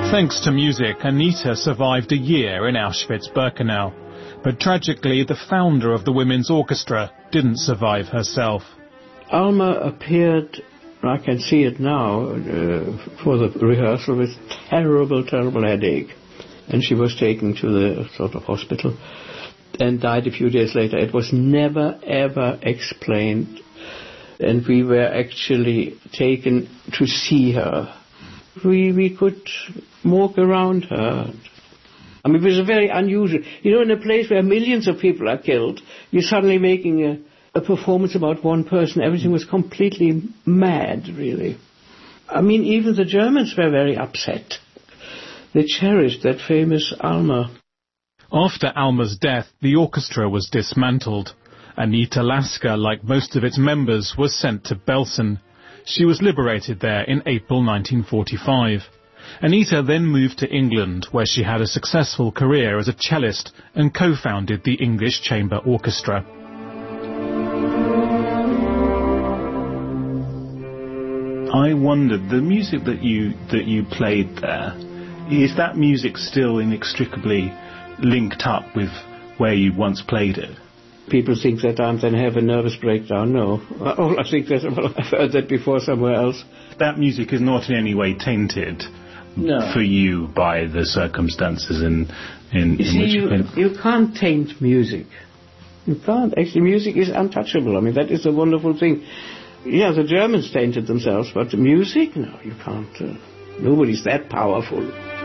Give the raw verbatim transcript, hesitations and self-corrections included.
Thanks to music, Anita survived a year in Auschwitz-Birkenau. But tragically, the founder of the Women's Orchestra didn't survive herself. Alma appeared, I can see it now, uh, for the rehearsal with terrible, terrible headache. And she was taken to the sort of hospital and died a few days later. It was never, ever explained. And we were actually taken to see her. We, we could walk around her. I mean, it was a very unusual. You know, in a place where millions of people are killed, you're suddenly making a, a performance about one person. Everything was completely mad, really. I mean, even the Germans were very upset. They cherished that famous Alma. After Alma's death, the orchestra was dismantled. Anita Lasker, like most of its members, was sent to Belsen. She was liberated there in April nineteen forty-five. Anita then moved to England, where she had a successful career as a cellist and co-founded the English Chamber Orchestra. I wondered, the music that you that you played there, is that music still inextricably linked up with where you once played it? People think that I'm then have a nervous breakdown. No. Oh, I think that, well, I've heard that before somewhere else. That music is not in any way tainted no. for you by the circumstances in, in, you in see, which you you, play. you can't taint music. You can't. Actually, music is untouchable. I mean, that is a wonderful thing. Yeah, the Germans tainted themselves, but the music, no, you can't. Uh, nobody's that powerful.